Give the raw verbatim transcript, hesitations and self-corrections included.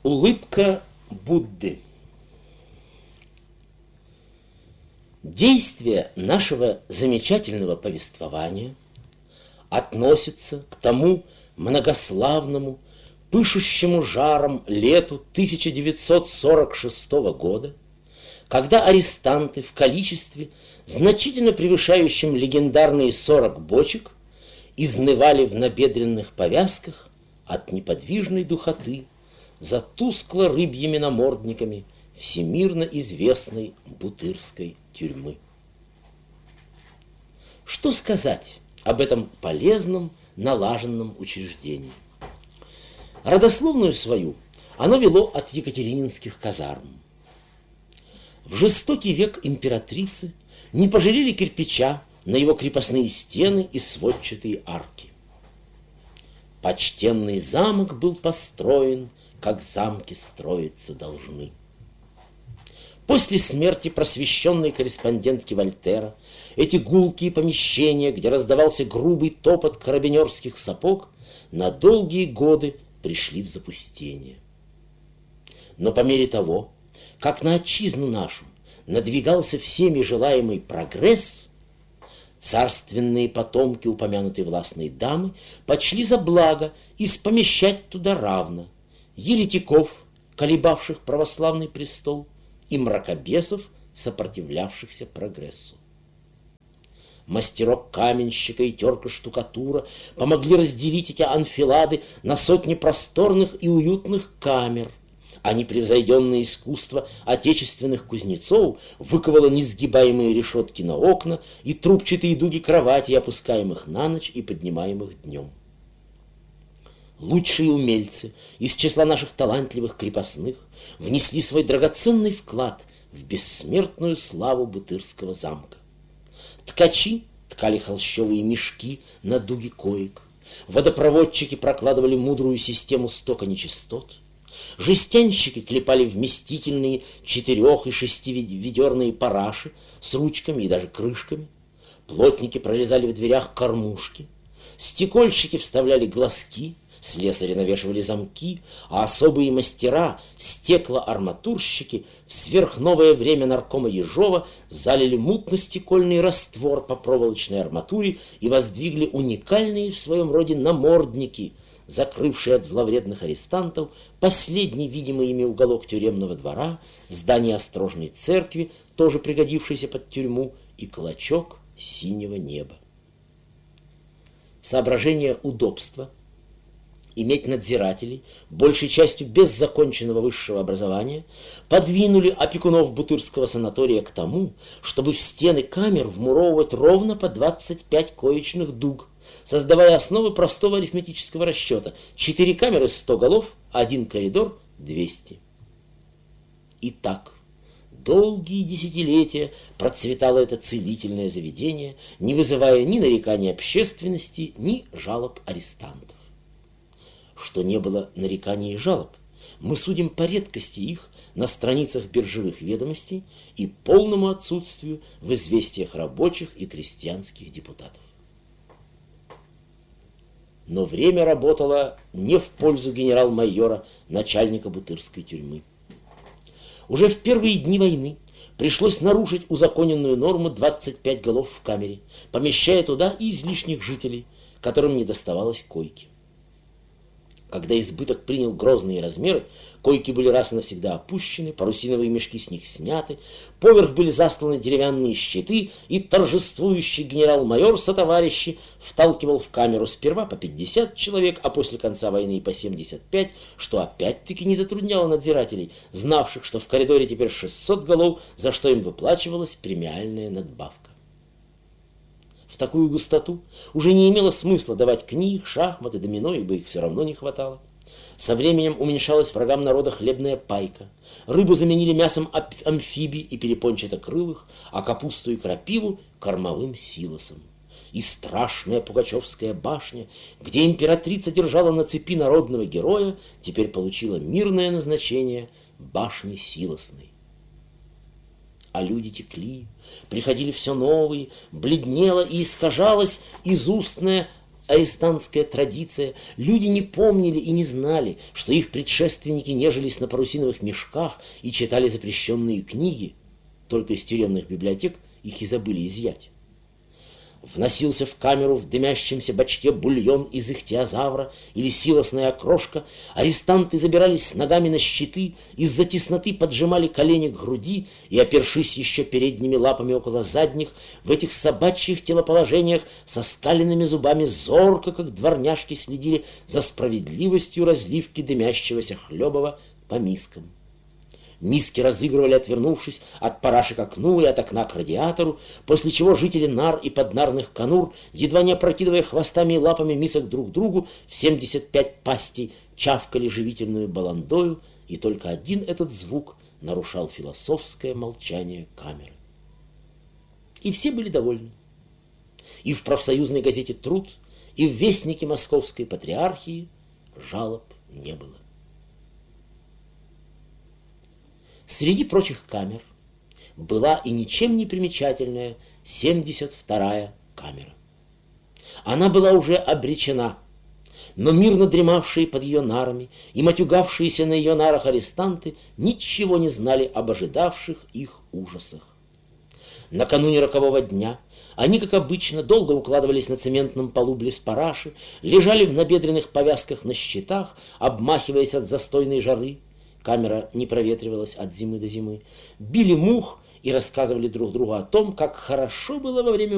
Улыбка Будды. Действие нашего замечательного повествования относится к тому многославному, пышущему жаром лету тысяча девятьсот сорок шестого года, когда арестанты в количестве, значительно превышающем легендарные сорок бочек, изнывали в набедренных повязках от неподвижной духоты за тускло-рыбьими намордниками всемирно известной бутырской тюрьмы. Что сказать об этом полезном, налаженном учреждении? Родословную свою оно вело от екатерининских казарм. В жестокий век императрицы не пожалели кирпича на его крепостные стены и сводчатые арки. Почтенный замок был построен, как замки строиться должны. После смерти просвещенной корреспондентки Вольтера эти гулкие помещения, где раздавался грубый топот карабинерских сапог, на долгие годы пришли в запустение. Но по мере того, как на отчизну нашу надвигался всеми желаемый прогресс, царственные потомки упомянутой властной дамы почли за благо испомещать туда равно еретиков, колебавших православный престол, и мракобесов, сопротивлявшихся прогрессу. Мастерок каменщика и терка штукатура помогли разделить эти анфилады на сотни просторных и уютных камер, а непревзойденное искусство отечественных кузнецов выковало несгибаемые решетки на окна и трубчатые дуги кроватей, опускаемых на ночь и поднимаемых днем. Лучшие умельцы из числа наших талантливых крепостных внесли свой драгоценный вклад в бессмертную славу Бутырского замка. Ткачи ткали холщовые мешки на дуги коек, водопроводчики прокладывали мудрую систему стока нечистот, жестянщики клепали вместительные четырех- и шестиведерные параши с ручками и даже крышками, плотники прорезали в дверях кормушки, стекольщики вставляли глазки, слесари навешивали замки, а особые мастера, стеклоарматурщики, в сверхновое время наркома Ежова залили мутно-стекольный раствор по проволочной арматуре и воздвигли уникальные в своем роде намордники, закрывшие от зловредных арестантов последний видимый ими уголок тюремного двора, здание острожной церкви, тоже пригодившейся под тюрьму, и клочок синего неба. Соображение удобства иметь надзирателей, большей частью без законченного высшего образования, подвинули опекунов Бутырского санатория к тому, чтобы в стены камер вмуровывать ровно по двадцать пять коечных дуг, создавая основы простого арифметического расчета: четыре камеры сто голов, один коридор двести. Итак, долгие десятилетия процветало это целительное заведение, не вызывая ни нареканий общественности, ни жалоб арестантов. Что не было нареканий и жалоб, мы судим по редкости их на страницах биржевых ведомостей и полному отсутствию в известиях рабочих и крестьянских депутатов. Но время работало не в пользу генерал-майора, начальника Бутырской тюрьмы. Уже в первые дни войны пришлось нарушить узаконенную норму двадцать пять голов в камере, помещая туда и излишних жителей, которым не доставалось койки. Когда избыток принял грозные размеры, койки были раз и навсегда опущены, парусиновые мешки с них сняты, поверх были застланы деревянные щиты, и торжествующий генерал-майор сотоварищи вталкивал в камеру сперва по пятьдесят человек, а после конца войны и по семьдесят пять, что опять-таки не затрудняло надзирателей, знавших, что в коридоре теперь шестьсот голов, за что им выплачивалась премиальная надбавка. В такую густоту уже не имело смысла давать книг, шахматы, домино, ибо их все равно не хватало. Со временем уменьшалась врагам народа хлебная пайка. Рыбу заменили мясом амфибий и перепончатокрылых, а капусту и крапиву — кормовым силосом. И страшная Пугачевская башня, где императрица держала на цепи народного героя, теперь получила мирное назначение башни силосной. А люди текли, приходили все новые, бледнела и искажалась изустная арестантская традиция, люди не помнили и не знали, что их предшественники нежились на парусиновых мешках и читали запрещенные книги, только из тюремных библиотек их и забыли изъять. Вносился в камеру в дымящемся бачке бульон из ихтиозавра или силосная окрошка, арестанты забирались с ногами на щиты, из-за тесноты поджимали колени к груди и, опершись еще передними лапами около задних, в этих собачьих телоположениях со скаленными зубами зорко, как дворняжки, следили за справедливостью разливки дымящегося хлебова по мискам. Миски разыгрывали, отвернувшись от параши к окну и от окна к радиатору, после чего жители нар и поднарных конур, едва не опрокидывая хвостами и лапами мисок друг другу, в семьдесят пять пастей чавкали живительную баландою, и только один этот звук нарушал философское молчание камеры. И все были довольны. И в профсоюзной газете «Труд», и в вестнике Московской Патриархии жалоб не было. Среди прочих камер была и ничем не примечательная семьдесят вторая камера. Она была уже обречена, но мирно дремавшие под ее нарами и матюгавшиеся на ее нарах арестанты ничего не знали об ожидавших их ужасах. Накануне рокового дня они, как обычно, долго укладывались на цементном полу близ параши, лежали в набедренных повязках на щитах, обмахиваясь от застойной жары. Камера не проветривалась от зимы до зимы. Били мух и рассказывали друг другу о том, как хорошо было во время